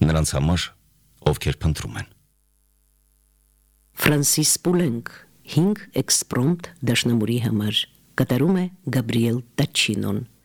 նրանց համար, ովքեր փնտրում են։ Ֆրանսիս Պուլենկ 5 էքսպրոմտ դաշնամուրի համար կատարում է Գաբրիել Տաչինոն